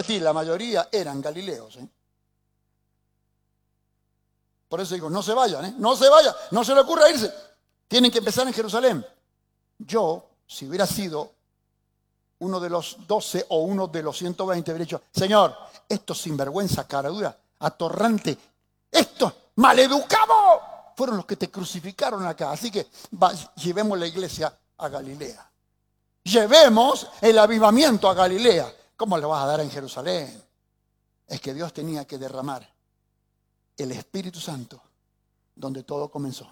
repetir, la mayoría eran galileos. Por eso digo, no se vayan, no se vayan, no se le ocurra irse. Tienen que empezar en Jerusalén. Yo, si hubiera sido uno de los 12 o uno de los 120, hubiera dicho, Señor, estos sinvergüenza, cara dura, atorrante, estos maleducados fueron los que te crucificaron acá. Así que llevemos la iglesia a Galilea. Llevemos el avivamiento a Galilea. ¿Cómo le vas a dar en Jerusalén? Es que Dios tenía que derramar el Espíritu Santo donde todo comenzó.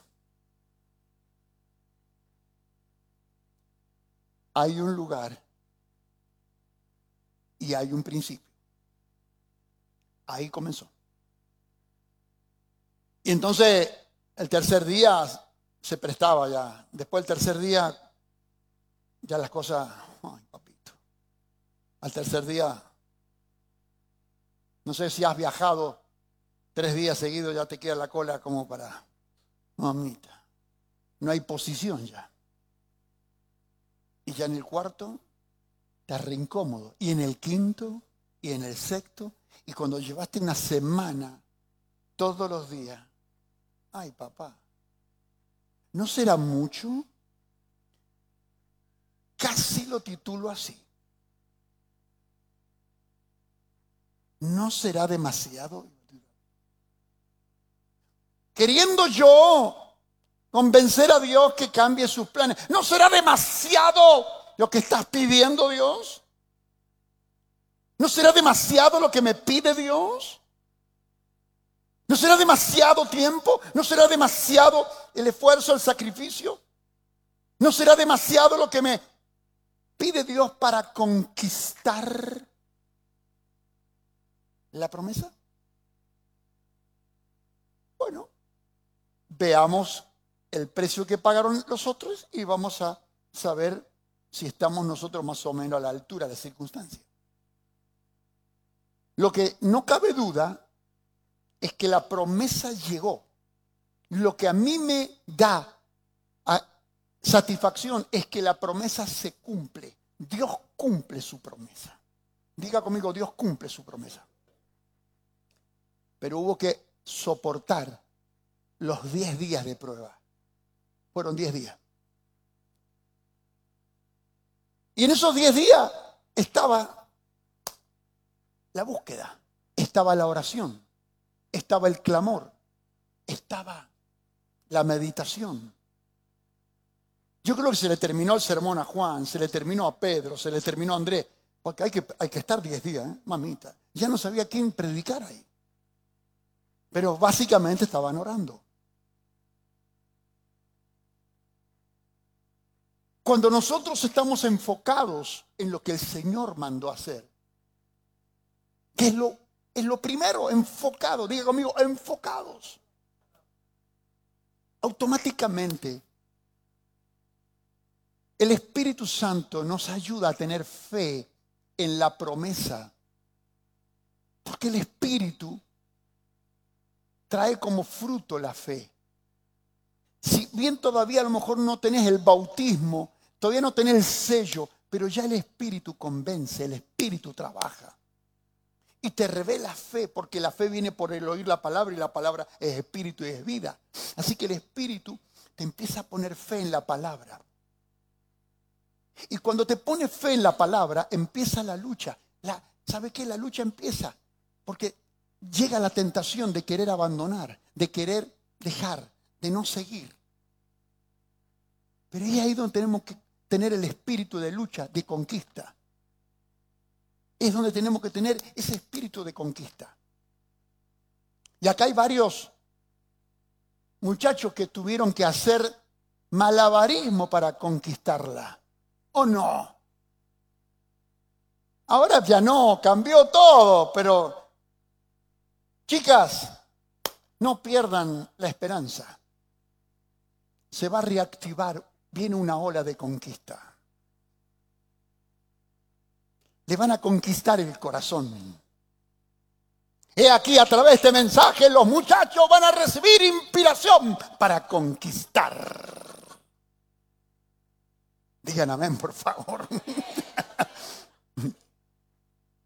Hay un lugar y hay un principio. Ahí comenzó. Y entonces el tercer día se prestaba ya. Después del tercer día ya las cosas, ay papito. Al tercer día, no sé si has viajado 3 días seguidos, ya te queda la cola como para, mamita, no hay posición ya. Y ya en el cuarto te re incómodo. Y en el quinto, y en el sexto, y cuando llevaste una semana, todos los días, ay papá, ¿no será mucho? Casi lo titulo así. ¿No será demasiado? Queriendo yo convencer a Dios que cambie sus planes. ¿No será demasiado lo que estás pidiendo, Dios? ¿No será demasiado lo que me pide Dios? ¿No será demasiado tiempo? ¿No será demasiado el esfuerzo, el sacrificio? ¿No será demasiado lo que me pide Dios para conquistar la promesa? Bueno, veamos el precio que pagaron los otros y vamos a saber si estamos nosotros más o menos a la altura de la circunstancia. Lo que no cabe duda es que la promesa llegó. Lo que a mí me da satisfacción es que la promesa se cumple. Dios cumple su promesa. Diga conmigo, Dios cumple su promesa. Pero hubo que soportar los 10 días de prueba. Fueron 10 días. Y en esos 10 días estaba la búsqueda, estaba la oración, estaba el clamor, estaba la meditación. Yo creo que se le terminó el sermón a Juan, se le terminó a Pedro, se le terminó a Andrés, porque hay que estar 10 días, mamita. Ya no sabía quién predicar ahí. Pero básicamente estaban orando. Cuando nosotros estamos enfocados en lo que el Señor mandó hacer, ¿qué es lo primero? Enfocado, diga conmigo, enfocados. Automáticamente, el Espíritu Santo nos ayuda a tener fe en la promesa. Porque el Espíritu trae como fruto la fe. Si bien todavía a lo mejor no tenés el bautismo, todavía no tenés el sello, pero ya el Espíritu convence, el Espíritu trabaja. Y te revela fe, porque la fe viene por el oír la palabra y la palabra es espíritu y es vida. Así que el Espíritu te empieza a poner fe en la palabra. Y cuando te pones fe en la palabra, empieza la lucha. ¿Sabe qué? La lucha empieza porque llega la tentación de querer abandonar, de querer dejar, de no seguir. Pero es ahí donde tenemos que tener el espíritu de lucha, de conquista. Es donde tenemos que tener ese espíritu de conquista. Y acá hay varios muchachos que tuvieron que hacer malabarismo para conquistarla. ¿O no? Ahora ya no, cambió todo, pero chicas, no pierdan la esperanza. Se va a reactivar, viene una ola de conquista. Le van a conquistar el corazón. He aquí, a través de este mensaje, los muchachos van a recibir inspiración para conquistar. Digan amén, por favor.